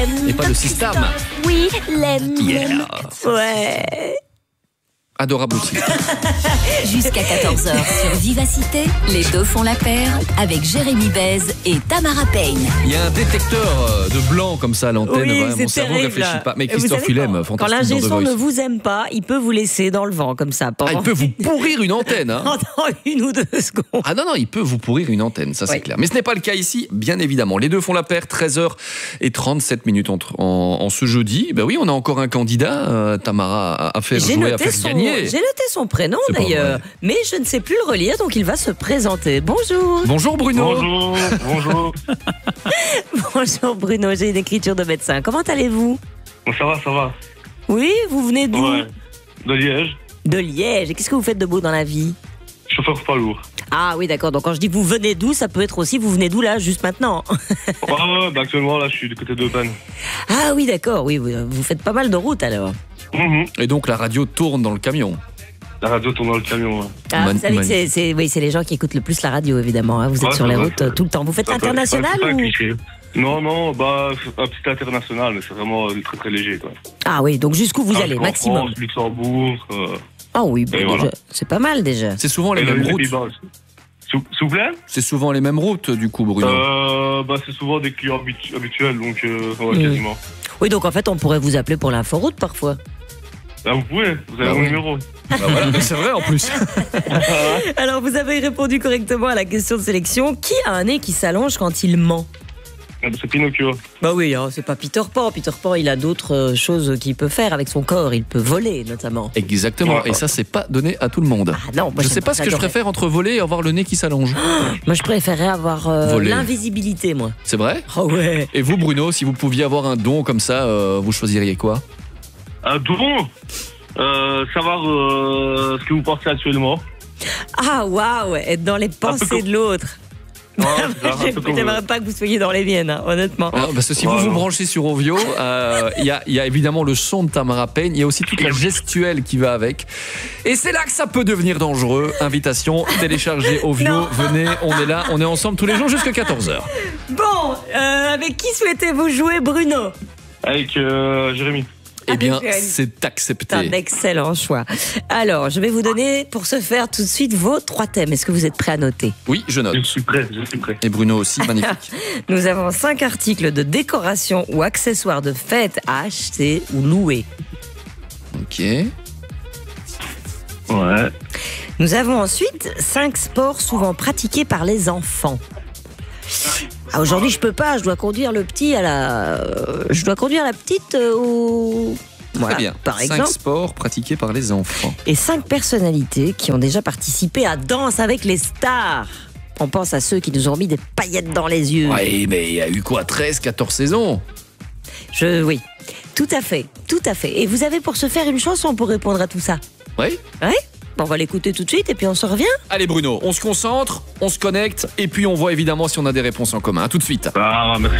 Et pas le système. Oui, l'aime. Yeah. Ouais. Adorable aussi. Jusqu'à 14h sur Vivacité, les deux font la paire avec Jérémy Bèze et Tamara Payne. Il y a un détecteur de blanc comme ça à l'antenne. Oui, Mon c'est cerveau terrible. réfléchit pas. Mais Et vous Christophe savez, Willem, quand fantastique dans l'ingé The son ne Voice. vous aime pas, il peut vous laisser dans le vent comme ça. Ah, il peut vous pourrir une antenne. Hein. Pendant 1 ou 2 secondes. Ah non, il peut vous pourrir une antenne, ça c'est Oui. clair. Mais ce n'est pas le cas ici, bien évidemment. Les deux font la paire, 13h37 en ce jeudi. Ben oui, on a encore un candidat. Tamara a fait J'ai jouer, a noté, fait gagner. j'ai noté son prénom C'est pas d'ailleurs, vrai. mais je ne sais plus le relire, donc il va se présenter. Bonjour. Bonjour Bruno. Bonjour. Bonjour Bruno, j'ai une écriture de médecin. Comment allez-vous? Bon, ça va. Oui, vous venez d'où? Ouais. De Liège, De Liège. Et qu'est-ce que vous faites de beau dans la vie? chauffeur poids lourd. Ah oui, d'accord. Donc quand je dis vous venez d'où, ça peut être aussi vous venez d'où là, juste maintenant. Ouais, bah actuellement, là, je suis du côté de Ben. Ah oui, d'accord. Oui, vous faites pas mal de route alors. Et donc la radio tourne dans le camion. La radio tourne dans le camion. Ouais. Ah, vous savez que c'est les gens qui écoutent le plus la radio, évidemment. Hein. Vous êtes Ouais, sur c'est les vrai, routes c'est vrai. tout le temps. Vous faites C'est pas l'international un ou... cliché. Non, bah, un petit international, mais c'est vraiment très très léger, quoi. Ah oui, donc jusqu'où vous allez, En maximum. France, Luxembourg, Ah oui, bon, Et déjà, voilà. c'est pas mal déjà. C'est souvent les et mêmes les routes. Pays-Bas aussi. S'il vous plaît C'est souvent les mêmes routes du coup, Bruno. Bah, c'est souvent des clients habituels, donc ouais, quasiment. Oui, donc en fait, on pourrait vous appeler pour l'inforoute parfois. Bah, vous pouvez, vous avez Bah mon oui. numéro. Bah voilà, mais c'est vrai en plus. Alors, vous avez répondu correctement à la question de sélection. Qui a un nez qui s'allonge quand il ment? C'est Pinocchio. Bah oui, hein, c'est pas Peter Pan. Peter Pan, il a d'autres choses qu'il peut faire avec son corps. Il peut voler, notamment. Exactement. Et ça, c'est pas donné à tout le monde. Ah non, moi, Je sais pas ce que je j'adorais. préfère entre voler et avoir le nez qui s'allonge. Moi, je préférais avoir Voler. l'invisibilité, moi. C'est vrai? Oh ouais. Et vous, Bruno, si vous pouviez avoir un don comme ça, vous choisiriez quoi? Un don savoir ce que vous pensez actuellement. Ah waouh, être dans les pensées de l'autre. Ouais, c'est ça, un peu comme J'aimerais pas que vous soyez dans les miennes, hein, honnêtement. Non, parce que si vous Ouais, vous non. branchez sur Ovio, il y a évidemment le son de Tamara Payne, il y a aussi toute la gestuelle qui va avec. Et c'est là que ça peut devenir dangereux. Invitation, téléchargez Ovio, Non. venez, on est là, on est ensemble tous les jours jusqu'à 14h. Bon, avec qui souhaitez-vous jouer, Bruno? Avec Jérémy. Eh bien, Avec Jérémy. c'est C'est un accepté. excellent choix. Alors, je vais vous donner, pour ce faire, tout de suite vos 3 thèmes. Est-ce que vous êtes prêts à noter? Oui, je note. Je suis prêt. Et Bruno aussi, magnifique. Nous avons 5 articles de décoration ou accessoires de fête à acheter ou louer. Ok. Ouais. Nous avons ensuite 5 sports souvent pratiqués par les enfants. Ah, aujourd'hui, je peux pas, je dois conduire le petit à la... je dois conduire la petite au... Voilà, Très bien. par 5 exemple. sports pratiqués par les enfants. Et 5 personnalités qui ont déjà participé à Danse avec les stars. On pense à ceux qui nous ont mis des paillettes dans les yeux. Ouais, mais il y a eu quoi, 13, 14 saisons? Oui, tout à fait, tout à fait. Et vous avez pour ce faire une chanson pour répondre à tout ça? Oui. Ouais. Bon, on va l'écouter tout de suite et puis on se revient. Allez Bruno, on se concentre, on se connecte et puis on voit évidemment si on a des réponses en commun. À tout de suite. Ah, merci.